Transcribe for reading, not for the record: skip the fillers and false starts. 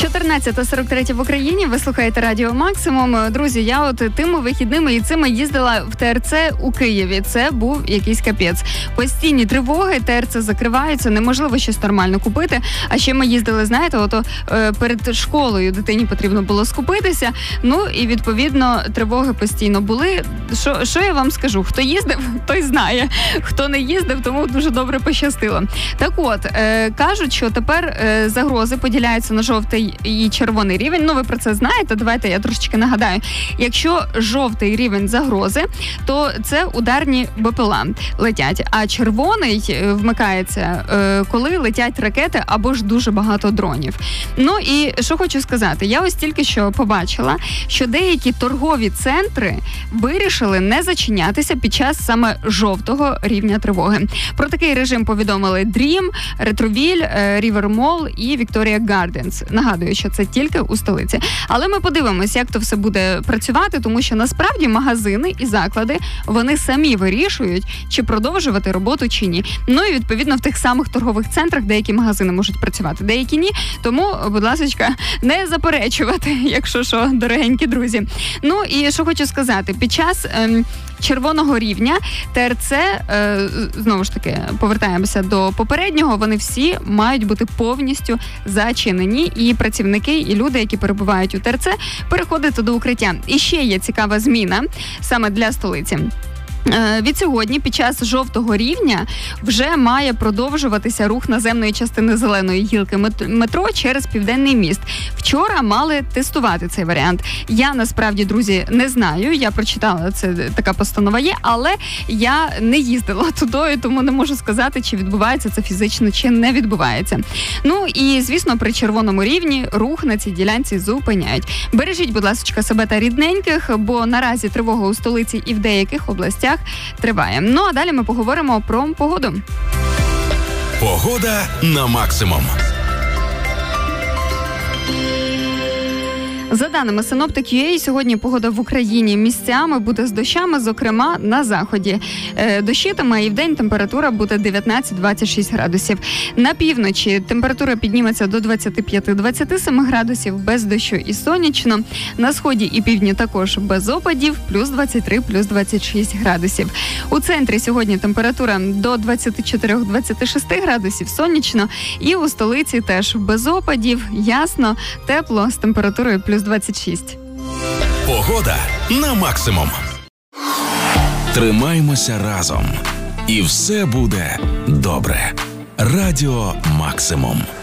14:43 в Україні, ви слухаєте Радіо Максимум. Друзі, я тими вихідними і цими їздила в ТРЦ у Києві. Це був якийсь капець. Постійні тривоги, ТРЦ закриваються, неможливо щось нормально купити. А ще ми їздили, знаєте, перед школою дитині потрібно було скупитися. Ну і, відповідно, тривоги постійно були. Що я вам скажу? Хто їздив, той знає. Хто не їздив, тому дуже добре пощастило. Так от, кажуть, що тепер загрози поділяються на жовтий і червоний рівень. Ну, ви про це знаєте, давайте я трошечки нагадаю. Якщо жовтий рівень загрози, то це ударні БПЛА летять, а червоний вмикається, коли летять ракети або ж дуже багато дронів. Ну і що хочу сказати, я ось тільки що побачила, що деякі торгові центри вирішили не зачинятися під час саме жовтого рівня тривоги. Про такий режим повідомили Dream, Ретровіль, River Mall і Victoria Gardens. Нагадую, що це тільки у столиці. Але ми подивимося, як то все буде працювати, тому що насправді магазини і заклади, вони самі вирішують, чи продовжувати роботу, чи ні. Ну і відповідно в тих самих торгових центрах деякі магазини можуть працювати, деякі ні. Тому, будь ласочка, не заперечувати, якщо що, дорогенькі друзі. Ну і що хочу сказати, під час червоного рівня ТРЦ, знову ж таки, повертаємося до попереднього, вони всі мають бути повністю зачинені, і працівники, і люди, які перебувають у ТРЦ, переходити до укриття. І ще є цікава зміна саме для столиці. Від сьогодні під час жовтого рівня вже має продовжуватися рух наземної частини зеленої гілки метро через Південний міст. Вчора мали тестувати цей варіант. Я насправді, друзі, не знаю, я прочитала, це така постанова є, але я не їздила туди, тому не можу сказати, чи відбувається це фізично, чи не відбувається. Ну і, звісно, при червоному рівні рух на цій ділянці зупиняють. Бережіть, будь ласка, себе та рідненьких, бо наразі тривога у столиці і в деяких областях триває. Ну, а далі ми поговоримо про погоду. Погода на максимум. За даними Synoptic.ua, сьогодні погода в Україні місцями буде з дощами, зокрема на заході. Дощитиме і вдень температура буде 19-26 градусів. На півночі температура підніметься до 25-27 градусів, без дощу і сонячно. На сході і півдні також без опадів, плюс 23, плюс 26 градусів. У центрі сьогодні температура до 24-26 градусів, сонячно. І у столиці теж без опадів, ясно, тепло з температурою плюс 26. Погода на максимум. Тримаймося разом. І все буде добре. Радіо Максимум.